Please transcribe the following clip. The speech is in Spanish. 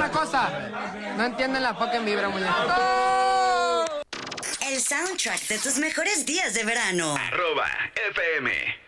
una cosa. No entienden la fucking vibra, muñeco. El soundtrack de tus mejores días de verano. @FM